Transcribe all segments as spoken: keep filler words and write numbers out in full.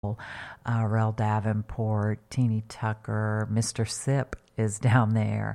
uh, Rel Davenport, Teeny Tucker, Mister Sip is down there.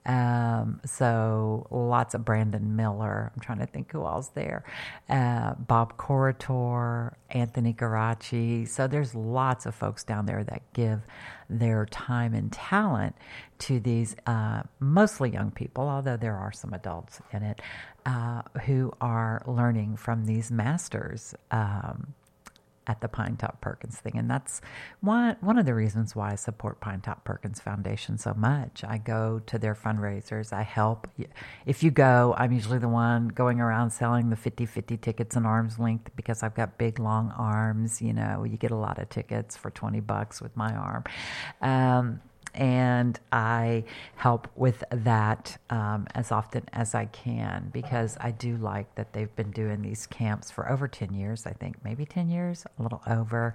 Um, so lots of Brandon Miller. I'm trying to think who else there. Uh, Bob Corritor, Anthony Garachi. So there's lots of folks down there that give their time and talent to these uh, mostly young people, although there are some adults in it, uh, who are learning from these masters. Um, at the Pinetop Perkins thing. And that's one, one of the reasons why I support Pinetop Perkins Foundation so much. I go to their fundraisers. I help. If you go, I'm usually the one going around selling the fifty-fifty tickets in arm's length because I've got big, long arms. You know, you get a lot of tickets for twenty bucks with my arm. Um, And I help with that um, as often as I can because I do like that they've been doing these camps for over ten years, I think, maybe ten years, a little over.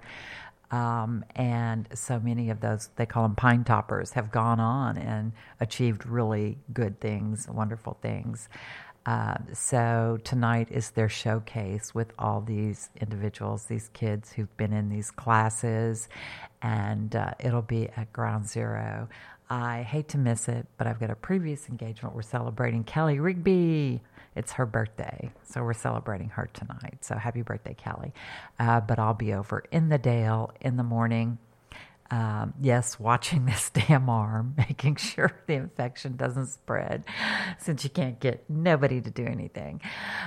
Um, and so many of those, they call them pine toppers, have gone on and achieved really good things, wonderful things. Uh, so tonight is their showcase with all these individuals, these kids who've been in these classes, and uh, it'll be at Ground Zero. I hate to miss it, but I've got a previous engagement. We're celebrating Kelly Rigby. It's her birthday, so we're celebrating her tonight. So happy birthday, Kelly. Uh, but I'll be over in the Dale in the morning. Um, yes, watching this damn arm, making sure the infection doesn't spread since you can't get nobody to do anything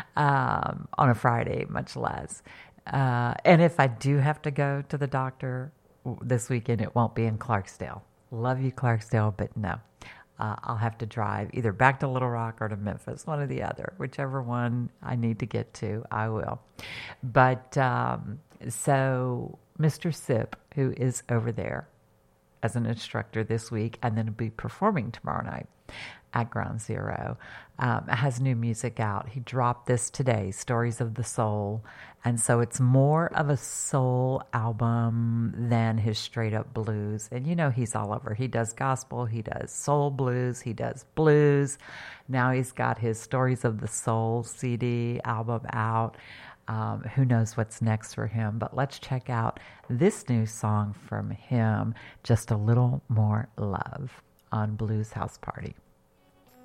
um, on a Friday, much less. Uh, and if I do have to go to the doctor this weekend, it won't be in Clarksdale. Love you, Clarksdale, but no. Uh, I'll have to drive either back to Little Rock or to Memphis, one or the other. Whichever one I need to get to, I will. But um, so Mister Sip, who is over there as an instructor this week and then will be performing tomorrow night at Ground Zero, um, has new music out. He dropped this today, Stories of the Soul. And so it's more of a soul album than his straight up blues. And you know he's all over. He does gospel, he does soul blues, he does blues. Now he's got his Stories of the Soul C D album out. Um, who knows what's next for him, but let's check out this new song from him, Just a Little More Love, on Blues House Party.